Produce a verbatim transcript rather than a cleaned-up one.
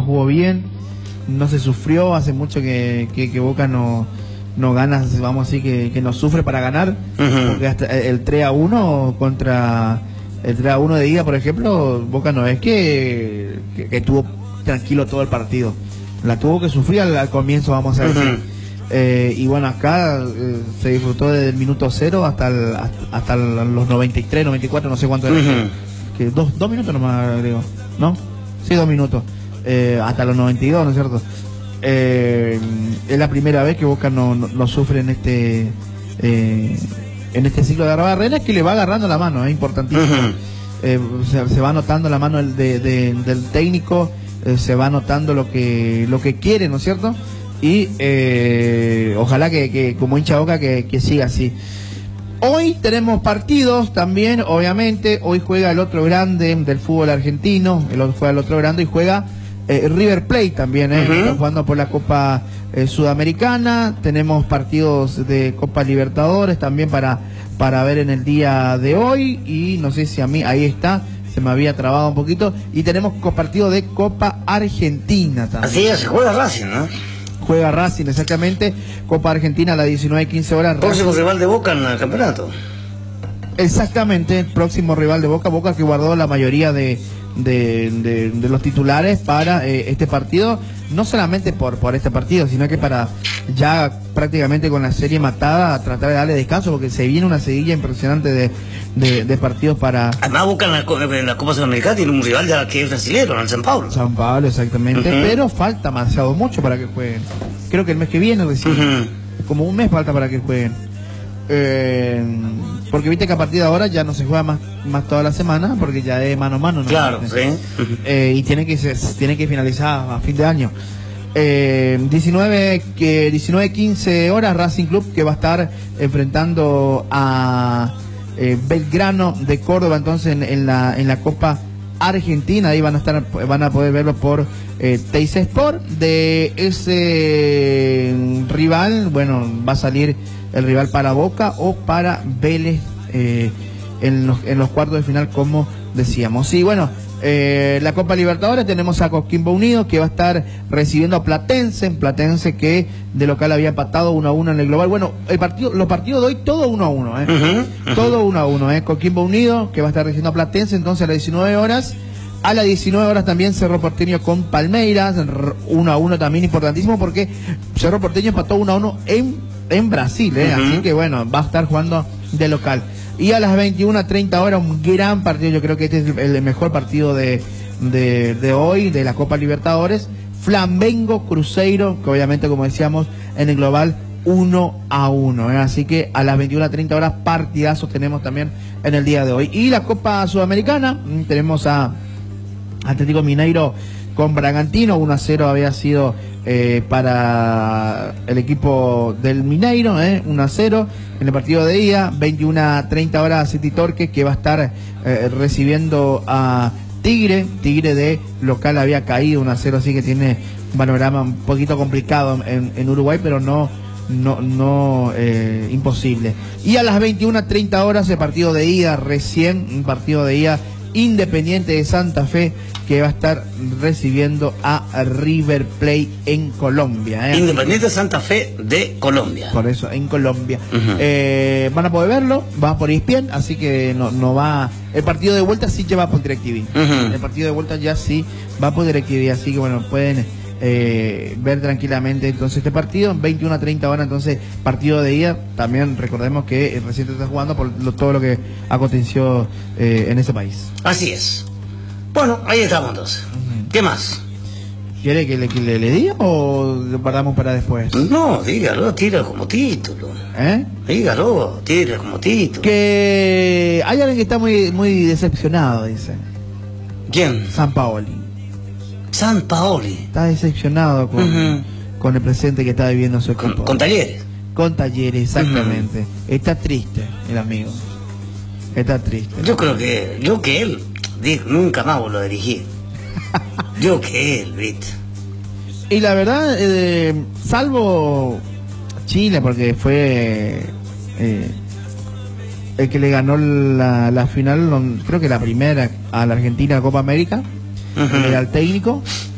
jugó bien, no se sufrió, hace mucho que, que, que Boca no, no gana, vamos a decir que, que no sufre para ganar, uh-huh. porque hasta el tres a uno contra el tres a uno de ida, por ejemplo, Boca no es que, que, que estuvo tranquilo todo el partido, la tuvo que sufrir al, al comienzo, vamos a decir. Uh-huh. Eh, y bueno, acá eh, se disfrutó desde el minuto cero hasta, el, hasta, hasta el, los noventa y tres, noventa y cuatro, no sé cuánto era. Uh-huh. que dos, dos minutos nomás agrego, ¿no? Sí, dos minutos. Eh, hasta los noventa y dos, ¿no es cierto? Eh, es la primera vez que Boca no, no, no sufre en este eh, en este ciclo de Arbarrena, que le va agarrando la mano, es eh, importantísimo. Uh-huh. eh, se, se va notando la mano de, de, del técnico, eh, se va notando lo que lo que quiere, ¿no es cierto? Y eh, ojalá que, que como hincha Boca que, que siga así. Hoy tenemos partidos también, obviamente. Hoy juega el otro grande del fútbol argentino, el otro, juega el otro grande y juega eh, River Plate también, ¿eh? Uh-huh. Está jugando por la Copa eh, Sudamericana. Tenemos partidos de Copa Libertadores también para, para ver en el día de hoy. Y no sé si a mí, ahí está, se me había trabado un poquito. Y tenemos partido de Copa Argentina también. Así es, se juega Racing, ¿no? Juega Racing, exactamente. Copa Argentina a las diecinueve quince horas. Próximo Racing. rival de Boca en el campeonato. Exactamente, el próximo rival de Boca. Boca que guardó la mayoría de, de, de, de los titulares para eh, este partido. No solamente por, por este partido, sino que para ya prácticamente con la serie matada tratar de darle descanso, porque se viene una seguilla impresionante de, de, de partidos para... Además Boca en la, en la Copa Sudamericana tiene un rival ya que es brasilero, en San Paulo. San Paulo, exactamente, uh-huh. pero falta demasiado mucho para que jueguen. Creo que el mes que viene recién, uh-huh. como un mes falta para que jueguen. Eh, porque viste que a partir de ahora ya no se juega más, más toda la semana, porque ya es mano a mano, ¿no? Claro, sí. Eh, y tiene que, se, tiene que finalizar a fin de año. Eh, diecinueve quince horas, Racing Club que va a estar enfrentando a eh, Belgrano de Córdoba, entonces en, en la en la Copa Argentina. Ahí van a estar, van a poder verlo por eh, Teis Sport. De ese rival, bueno, va a salir el rival para Boca o para Vélez eh, en, los, en los cuartos de final, como decíamos. Y bueno, eh, la Copa Libertadores tenemos a Coquimbo Unido que va a estar recibiendo a Platense, Platense que de local había empatado uno a uno en el global. Bueno, el partido, los partidos de hoy todo uno a uno, ¿eh? Uh-huh, uh-huh. Todo uno a uno, ¿eh? Coquimbo Unido que va a estar recibiendo a Platense, entonces a las diecinueve horas. A las diecinueve horas también Cerro Porteño con Palmeiras, uno a uno también importantísimo, porque Cerro Porteño empató uno a uno en, en Brasil, ¿eh? Uh-huh. Así que bueno, va a estar jugando de local. Y a las veintiuna treinta horas un gran partido, yo creo que este es el mejor partido de, de, de hoy, de la Copa Libertadores. Flamengo Cruzeiro, que obviamente, como decíamos, en el global uno a uno, ¿eh? Así que a las veintiuna treinta horas partidazos tenemos también en el día de hoy. Y la Copa Sudamericana, tenemos a Atlético Mineiro con Bragantino, uno a cero había sido eh, para el equipo del Mineiro, eh, uno a cero en el partido de ida. Veintiuna treinta horas City Torque que va a estar eh, recibiendo a Tigre, Tigre de local había caído uno a cero, así que tiene un panorama un poquito complicado en, en Uruguay, pero no no no eh, imposible. Y a las veintiuna treinta horas el partido de ida, recién un partido de ida, Independiente de Santa Fe que va a estar recibiendo a River Plate en Colombia, ¿eh? Independiente de Santa Fe de Colombia. Por eso, en Colombia. Uh-huh. eh, van a poder verlo, va por E S P N, así que no, no va... El partido de vuelta sí ya va por DirecTV. Uh-huh. El partido de vuelta ya sí va por DirecTV, así que bueno, pueden eh, ver tranquilamente entonces este partido. veintiuna treinta horas, entonces partido de ida. También recordemos que el reciente está jugando por lo, todo lo que aconteció eh, en ese país. Así es. Bueno, ahí estamos entonces. Uh-huh. ¿Qué más? ¿Quiere que le, que le, le diga o lo guardamos para después? No, dígalo, tira como título. ¿Eh? Dígalo, tira como título. Que hay alguien que está muy muy decepcionado, dice. ¿Quién? Sampaoli. Sampaoli. Está decepcionado con, uh-huh. con el presente que está viviendo su equipo. Con, con Talleres. Con Talleres, exactamente. Uh-huh. Está triste el amigo. Está triste. Yo creo que, yo que él, nunca más lo dirigí. Yo que él, ¿viste? Y la verdad, eh, salvo Chile, porque fue eh, el que le ganó la, la final, creo que la primera a la Argentina Copa América, uh-huh. era el técnico.